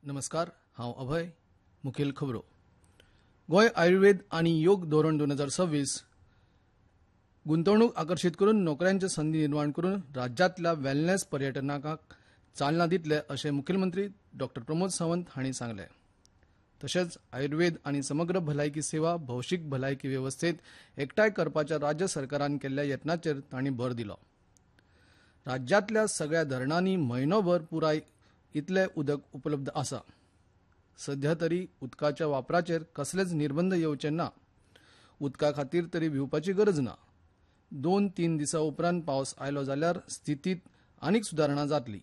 नमस्कार, हांव अभय. मुखेल खबरो. गोय आयुर्वेद आनी योग धोरण 2026 गुंतवणूक आकर्षित करून नोकऱ्यांचे संधी निर्माण करून राज्यांतल्या वेलनेस पर्यटनाक चालना दितले अशें मुखेलमंत्री डॉ. प्रमोद सावंत हांणी सांगलें. तशेंच आयुर्वेद आनी समग्र भलायकी सेवा भौशीक भलायकी वेवस्थेत एकठांय करपाच्या राज्य सरकारान केल्ल्या यत्नाचेर तांणी भर दिलो. राज्यांतल्या सगळ्या धरणांनी म्हयनोभर पुराय इतले उदक उपलब्ध आसा. सध्या तरी उदकाच्या वापराचेर कसलेच निर्बंध येवचे ना. उदका खातीर तरी भिवपाची गरज ना. 2-3 दिसां उपरांत पावस आयलो जाल्यार स्थितीत आनीक सुदारणा जातली.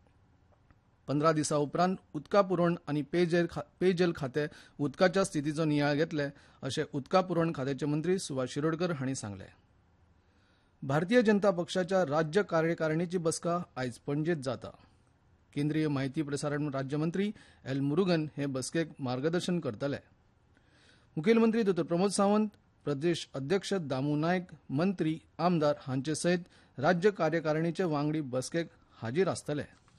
15 दिसां उपरांत उदका पुरवण आनी पेयजल खाते उदकाच्या स्थितीचो नियाळ घेतले अशें उदका पुरवण खात्याचे मंत्री सुभाष शिरोडकर हांणी सांगलें. भारतीय जनता पक्षाच्या राज्य कार्यकारिणीची बसका आयज पणजेंत जाता. केंद्रीय माहिती प्रसारण राज्यमंत्री एल. मुरुगन हे बसकेक मार्गदर्शन करतले. मुखेलमंत्री डॉ. प्रमोद सावंत, प्रदेश अध्यक्ष दामू नायक, मंत्री, आमदार हांचे सयत राज्य कार्यकारिणीचे वांगडी बसकेक हाजीर आसतले.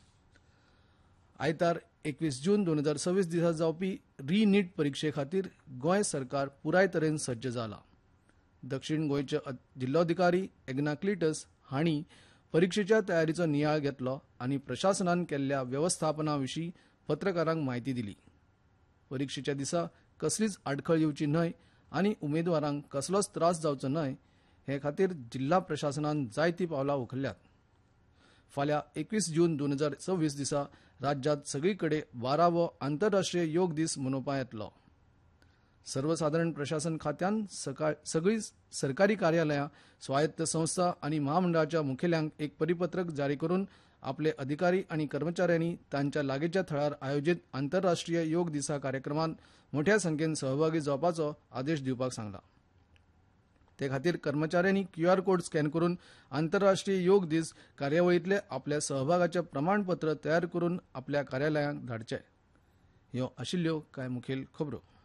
आयतार 21 जून 2026 दिसा जावपी री-नीट परिक्षे खातीर गोंय सरकार पुराय तरेन सज्ज जाला. दक्षिण गोंयचे जिल्लोधिकारी एग्ना क्लिटस हांणी परिक्षेच्या तयारीचो नियाळ घेतलो आनी प्रशासनान केल्ल्या वेवस्थापनाविशीं पत्रकारांक म्हायती दिली. परिक्षेच्या दिसा कसलीच आडखळ येवची न्हय आनी उमेदवारांक कसलोच त्रास जावचो न्हय हे खातीर जिल्हा प्रशासनान जायतीं पावलां उखल्ल्यात. फाल्यां 21 जून 2026 दिसा राज्यांत सगळीकडे 12वो आंतरराष्ट्रीय योग दीस मनोवपा येतलो. सर्वसाधारण प्रशासन खात्यान सगळीं सरकारी कार्यालयां, स्वायत्त संस्था आनी महामंडळाच्या मुखेल्यांक एक परिपत्रक जारी करून आपले अधिकारी आनी कर्मचाऱ्यांनी तांच्या लागींच्या थळार आयोजीत आंतरराष्ट्रीय योग दिसा कार्यक्रमांत मोठ्या संख्येन सहभागी जावपाचो आदेश दिवपाक सांगला. ते खातीर कर्मचाऱ्यांनी QR कोड स्कॅन करून आंतरराष्ट्रीय योग दीस कार्यावळींतले आपल्या सहभागाचें प्रमाणपत्र तयार करून आपल्या कार्यालयांक धाडचें. ह्यो आशिल्ल्यो कांय मुखेल खबरो.